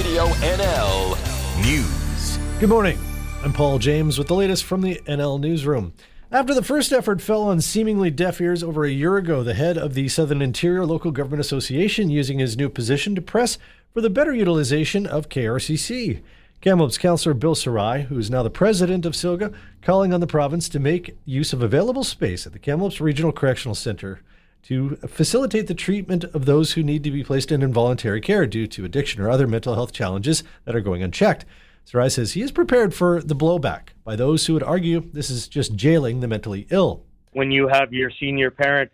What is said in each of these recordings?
Radio NL News. Good morning. I'm Paul James with the latest from the NL Newsroom. After the first effort fell on seemingly deaf ears over a year ago, the head of the Southern Interior Local Government Association using his new position to press for the better utilization of KRCC. Kamloops Councillor Bill Sarai, who is now the president of SILGA, calling on the province to make use of available space at the Kamloops Regional Correctional Centre to facilitate the treatment of those who need to be placed in involuntary care due to addiction or other mental health challenges that are going unchecked. Sarai says he is prepared for the blowback by those who would argue this is just jailing the mentally ill. When you have your senior parent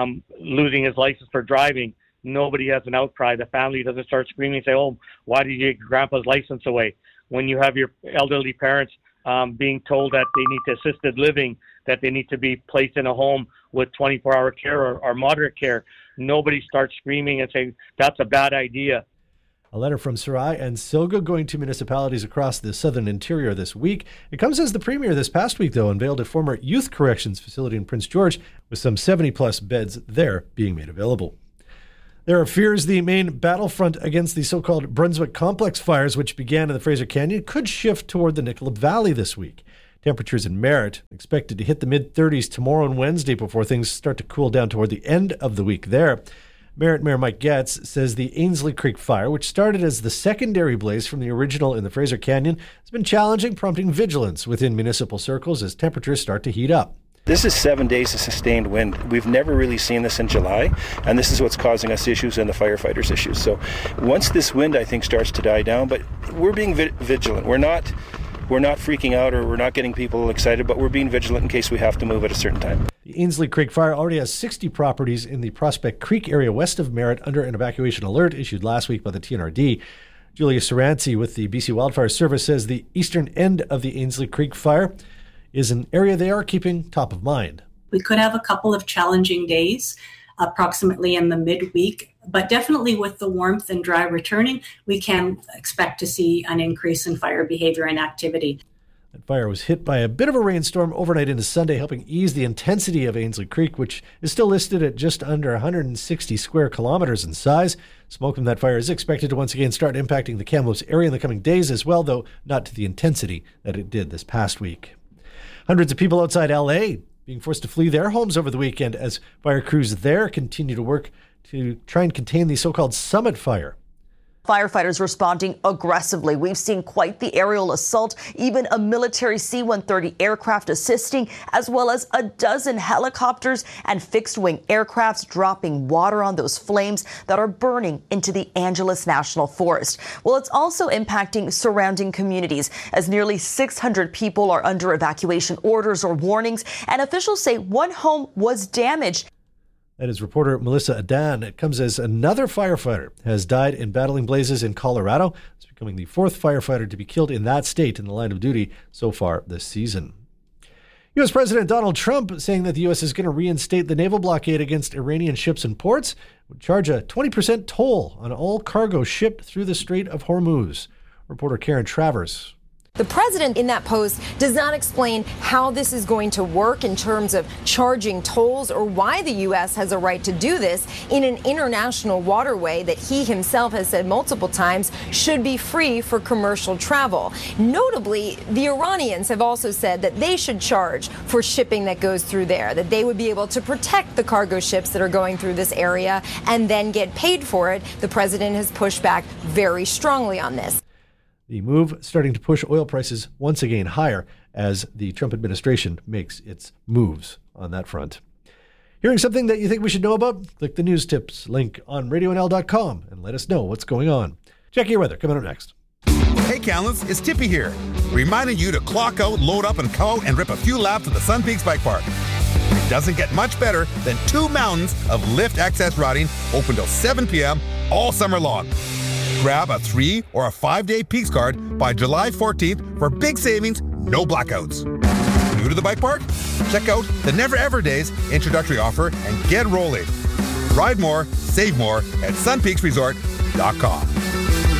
losing his license for driving, nobody has an outcry. The family doesn't start screaming and say, "Oh, why did you take your grandpa's license away?" When you have your elderly parents being told that they need to assisted living, that they need to be placed in a home with 24-hour care or moderate care, nobody starts screaming and saying, "That's a bad idea." A letter from Sarai and SILGA going to municipalities across the Southern Interior this week. It comes as the Premier this past week, though, unveiled a former youth corrections facility in Prince George with some 70-plus beds there being made available. There are fears the main battlefront against the so-called Brunswick Complex fires, which began in the Fraser Canyon, could shift toward the Nicolet Valley this week. Temperatures in Merritt expected to hit the mid-30s tomorrow and Wednesday before things start to cool down toward the end of the week there. Merritt Mayor Mike Getz says the Ainslie Creek fire, which started as the secondary blaze from the original in the Fraser Canyon, has been challenging, prompting vigilance within municipal circles as temperatures start to heat up. This is 7 days of sustained wind. We've never really seen this in July, and this is what's causing us issues and the firefighters issues. So once this wind, I think, starts to die down, but we're being vigilant. We're not freaking out or we're not getting people excited, but we're being vigilant in case we have to move at a certain time. The Ainslie Creek fire already has 60 properties in the Prospect Creek area west of Merritt under an evacuation alert issued last week by the TNRD. Julia Saranci with the BC Wildfire Service says the eastern end of the Ainslie Creek fire is an area they are keeping top of mind. We could have a couple of challenging days, approximately in the midweek, but definitely with the warmth and dry returning, we can expect to see an increase in fire behavior and activity. That fire was hit by a bit of a rainstorm overnight into Sunday, helping ease the intensity of Ainslie Creek, which is still listed at just under 160 square kilometers in size. Smoke from that fire is expected to once again start impacting the Kamloops area in the coming days as well, though not to the intensity that it did this past week. Hundreds of people outside LA being forced to flee their homes over the weekend as fire crews there continue to work to try and contain the so-called Summit fire. Firefighters responding aggressively. We've seen quite the aerial assault, even a military C-130 aircraft assisting, as well as a dozen helicopters and fixed-wing aircrafts dropping water on those flames that are burning into the Angeles National Forest. Well, it's also impacting surrounding communities as nearly 600 people are under evacuation orders or warnings, and officials say one home was damaged. That is reporter Melissa Adan. It comes as another firefighter has died in battling blazes in Colorado. It's becoming the fourth firefighter to be killed in that state in the line of duty so far this season. U.S. President Donald Trump saying that the U.S. is going to reinstate the naval blockade against Iranian ships and ports, would charge a 20% toll on all cargo shipped through the Strait of Hormuz. Reporter Karen Travers. The president in that post does not explain how this is going to work in terms of charging tolls or why the U.S. has a right to do this in an international waterway that he himself has said multiple times should be free for commercial travel. Notably, the Iranians have also said that they should charge for shipping that goes through there, that they would be able to protect the cargo ships that are going through this area and then get paid for it. The president has pushed back very strongly on this. The move starting to push oil prices once again higher as the Trump administration makes its moves on that front. Hearing something that you think we should know about? Click the news tips link on radionl.com and let us know what's going on. Check your weather coming up next. Hey, Kamloops, it's Tippy here, reminding you to clock out, load up, and go out and rip a few laps at the Sun Peaks Bike Park. It doesn't get much better than 2 mountains of lift access riding open till 7 p.m. all summer long. Grab a 3 or a 5-day Peaks card by July 14th for big savings, no blackouts. New to the bike park? Check out the Never Ever Days introductory offer and get rolling. Ride more, save more at sunpeaksresort.com.